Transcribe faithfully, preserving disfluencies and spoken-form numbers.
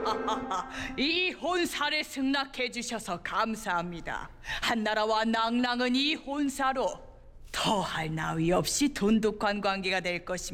이 혼사를 승낙해 주셔서 감사합니다. 한나라와 낭랑은 이 혼사로 더할 나위 없이 돈독한 관계가 될 것입니다.